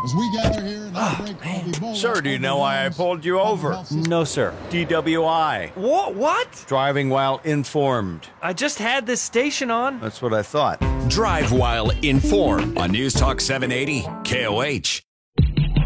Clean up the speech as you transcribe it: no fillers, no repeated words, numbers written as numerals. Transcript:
As we gather here in Outbreak Ebola, Sir, do you know why I pulled you over? No, sir. DWI. What? Driving while informed. I just had this station on. That's what I thought. Drive while informed on News Talk 780 KOH.